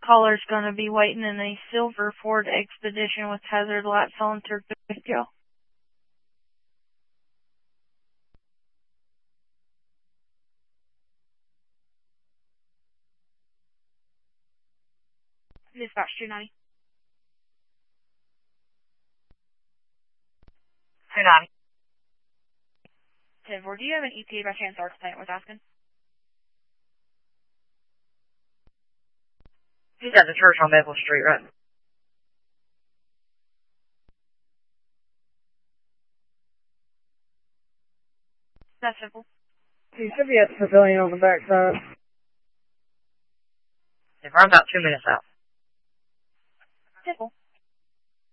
caller's gonna be waiting in a silver Ford Expedition with hazard lights on to go. Dispatch 290. 290. 10-4, do you have an ETA by chance? Our client was asking. He's at the church on Maple Street, right? That's simple. He should be at the pavilion on the backside. If I'm about 2 minutes out. Simple.